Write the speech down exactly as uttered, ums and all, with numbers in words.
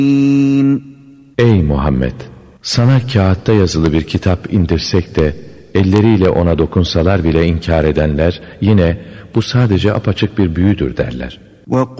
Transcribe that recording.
Ey Muhammed! Sana kağıtta yazılı bir kitap indirsek de elleriyle ona dokunsalar bile inkar edenler yine bu sadece apaçık bir büyüdür derler.